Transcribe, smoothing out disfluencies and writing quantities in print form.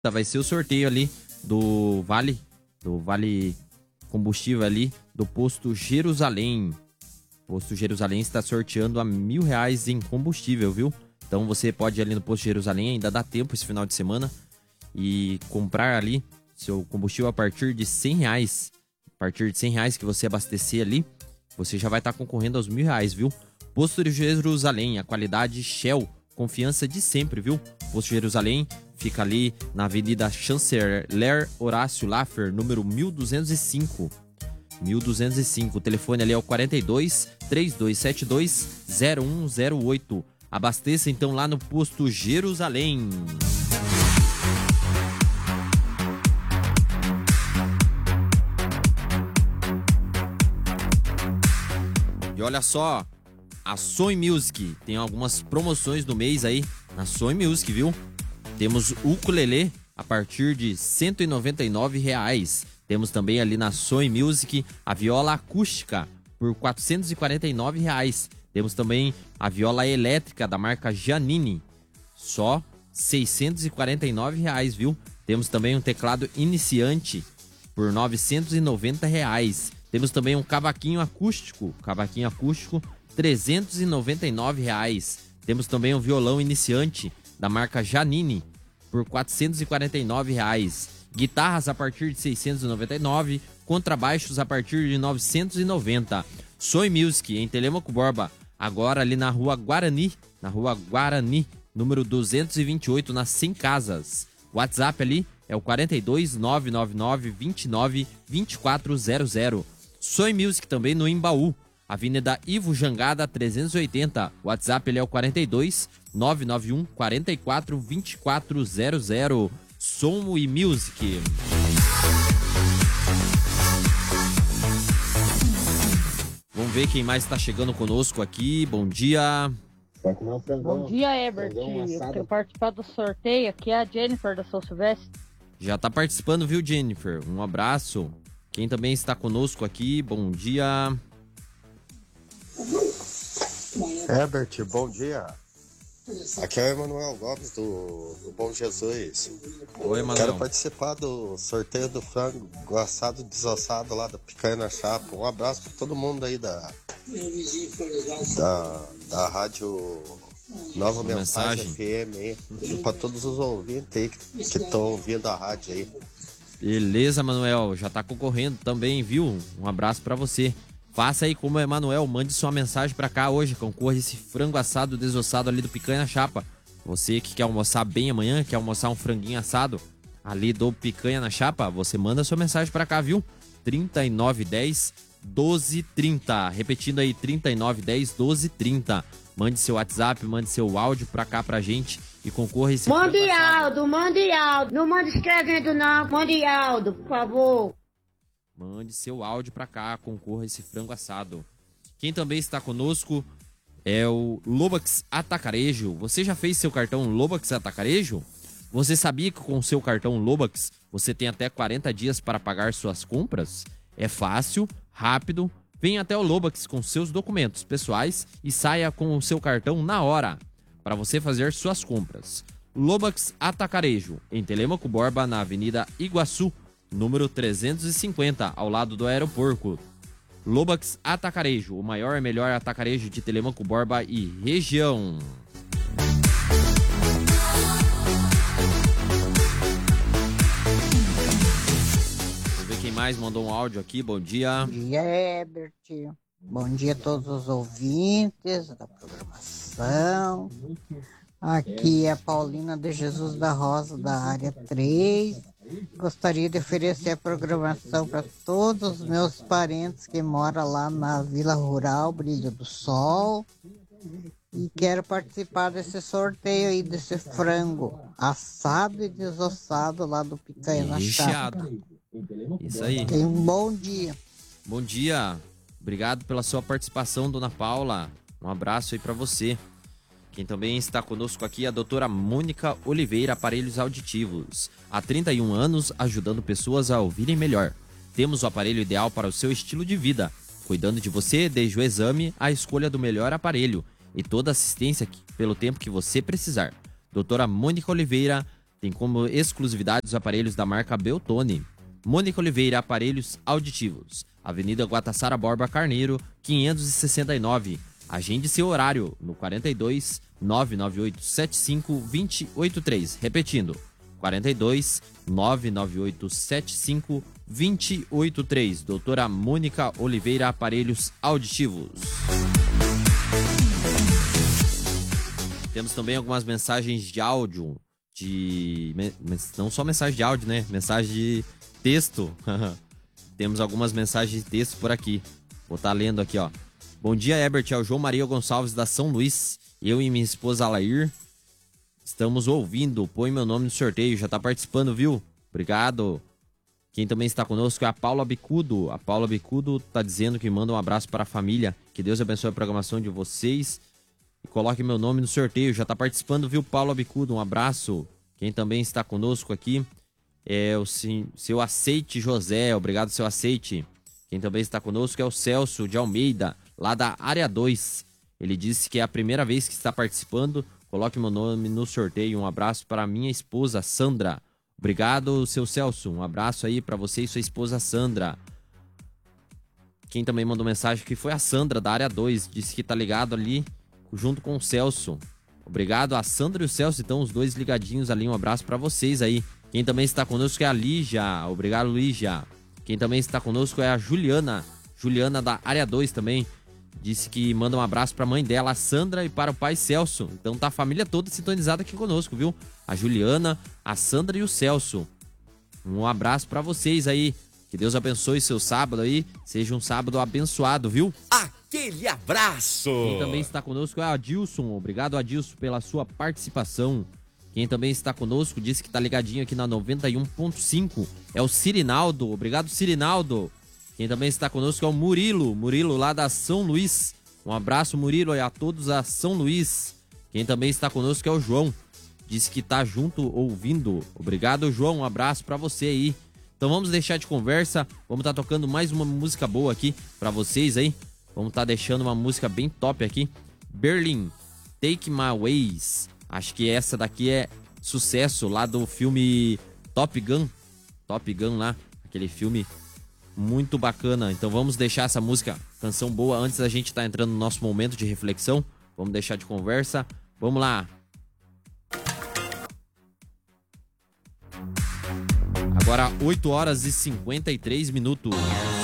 vai ser o sorteio ali do Vale Combustível ali do Posto Jerusalém. O Posto Jerusalém está sorteando a R$1.000 em combustível, viu? Então você pode ir ali no Posto Jerusalém, ainda dá tempo esse final de semana, e comprar ali seu combustível a partir de R$100. A partir de R$100 que você abastecer ali, você já vai estar concorrendo aos R$1.000, viu? Posto Jerusalém, a qualidade Shell, confiança de sempre, viu? Posto Jerusalém fica ali na Avenida Chanceler Horácio Laffer, número 1205. 1205. O telefone ali é o 42 3272 0108. Abasteça então lá no Posto Jerusalém. E olha só, a Sony Music tem algumas promoções do mês aí na Sony Music, viu? Temos o ukulele a partir de R$199. Temos também ali na Sony Music a viola acústica por R$449. Temos também a viola elétrica da marca Giannini, só R$649, viu? Temos também um teclado iniciante por R$990. Temos também um cavaquinho acústico R$399. Temos também um violão iniciante da marca Giannini por R$449. Guitarras a partir de R$699, contrabaixos a partir de R$990. Sony Music em Telêmaco Borba, agora ali na Rua Guarani, número 228, nas 100 Casas. WhatsApp ali é o 42 999 29 2400. Sony Music também no Imbaú, Avenida Ivo Jangada 380. WhatsApp ele é o 42 991 44 2400. Som e Music. Vamos ver quem mais está chegando conosco aqui. Bom dia. Bom dia, Herbert. Eu quero participar do sorteio. Aqui é a Jennifer da São Silvestre. Já está participando, viu, Jennifer? Um abraço. Quem também está conosco aqui, bom dia. Herbert, bom dia. Aqui é o Emanuel Gomes do Bom Jesus. Oi, Emanuel. Quero participar do sorteio do frango assado desossado lá da Picanha na Chapa. Um abraço para todo mundo aí da rádio Nova Mensagem FM aí, e para todos os ouvintes aí que estão ouvindo a rádio aí. Beleza, Manuel, já tá concorrendo também, viu? Um abraço para você. Faça aí como o Emanuel, mande sua mensagem para cá hoje, concorra esse frango assado desossado ali do Picanha na Chapa. Você que quer almoçar bem amanhã, quer almoçar um franguinho assado ali do Picanha na Chapa, você manda sua mensagem para cá, viu? 3910 1230. Repetindo aí, 3910 1230. Mande seu WhatsApp, mande seu áudio pra cá pra gente e concorra esse... Mande áudio. Não mande escrevendo não. Mande áudio, por favor. Mande seu áudio pra cá, concorra esse frango assado. Quem também está conosco é o Lobax Atacarejo. Você já fez seu cartão Lobax Atacarejo? Você sabia que com o seu cartão Lobax você tem até 40 dias para pagar suas compras? É fácil, rápido. Venha até o Lobax com seus documentos pessoais e saia com o seu cartão na hora para você fazer suas compras. Lobax Atacarejo, em Telêmaco Borba, na Avenida Iguaçu, número 350, ao lado do aeroporto. Lobax Atacarejo, o maior e melhor atacarejo de Telêmaco Borba e região. Vamos ver quem mais mandou um áudio aqui. Bom dia. Bom dia, Herbert. Bom dia a todos os ouvintes da programação. Aqui é a Paulina de Jesus da Rosa, da área 3. Gostaria de oferecer a programação para todos os meus parentes que moram lá na Vila Rural, Brilho do Sol. E quero participar desse sorteio aí, desse frango assado e desossado lá do Picanha na Chapa. Isso aí. Tenha um bom dia. Bom dia. Obrigado pela sua participação, dona Paula. Um abraço aí para você. Quem também está conosco aqui é a doutora Mônica Oliveira, aparelhos auditivos. Há 31 anos, ajudando pessoas a ouvirem melhor. Temos o aparelho ideal para o seu estilo de vida, cuidando de você desde o exame à escolha do melhor aparelho e toda assistência pelo tempo que você precisar. Doutora Mônica Oliveira, Tem como exclusividade os aparelhos da marca Beltone. Mônica Oliveira, aparelhos auditivos. Avenida Guatassara Borba Carneiro, 569. Agende seu horário no 42 998 75 283. Repetindo, 42 998 75 283. Doutora Mônica Oliveira, aparelhos auditivos. Temos também algumas mensagens de áudio, não só mensagem de áudio, né? Mensagem de texto. Temos algumas mensagens de texto por aqui. Vou estar lendo aqui, ó. Bom dia, Herbert. É o João Maria Gonçalves da São Luís. Eu e minha esposa Alair estamos ouvindo. Põe meu nome no sorteio. Já tá participando, viu? Obrigado. Quem também está conosco é a Paula Bicudo. A Paula Bicudo tá dizendo que manda um abraço para a família. Que Deus abençoe a programação de vocês. E coloque meu nome no sorteio. Já tá participando, viu, Paula Bicudo? Um abraço. Quem também está conosco aqui é o seu Aceite José. Obrigado, seu Aceite. Quem também está conosco é o Celso de Almeida, lá da Área 2. Ele disse que é a primeira vez que está participando. Coloque meu nome no sorteio. Um abraço para minha esposa, Sandra. Obrigado, seu Celso. Um abraço aí para você e sua esposa, Sandra. Quem também mandou mensagem que foi a Sandra, da Área 2. Disse que tá ligado ali junto com o Celso. Obrigado a Sandra e o Celso, então os dois ligadinhos ali. Um abraço para vocês aí. Quem também está conosco é a Lígia. Obrigado, Lígia. Quem também está conosco é a Juliana. Juliana da Área 2 também. Disse que manda um abraço para a mãe dela, a Sandra, e para o pai Celso. Então tá a família toda sintonizada aqui conosco, viu? A Juliana, a Sandra e o Celso. Um abraço para vocês aí. Que Deus abençoe seu sábado aí. Seja um sábado abençoado, viu? Aquele abraço! Quem também está conosco é a Adilson. Obrigado, Adilson, pela sua participação. Quem também está conosco, disse que está ligadinho aqui na 91.5. É o Cirinaldo. Obrigado, Cirinaldo. Quem também está conosco é o Murilo. Murilo, lá da São Luís. Um abraço, Murilo, e a todos a São Luís. Quem também está conosco é o João. Disse que está junto ouvindo. Obrigado, João. Um abraço para você aí. Então vamos deixar de conversa. Vamos estar tocando mais uma música boa aqui para vocês aí. Vamos estar deixando uma música bem top aqui. Berlin, Take My Ways. Acho que essa daqui é sucesso lá do filme Top Gun. Top Gun lá, aquele filme muito bacana. Então vamos deixar essa música, canção boa, antes da gente estar entrando no nosso momento de reflexão. Vamos deixar de conversa. Vamos lá. Agora 8 horas e 53 minutos.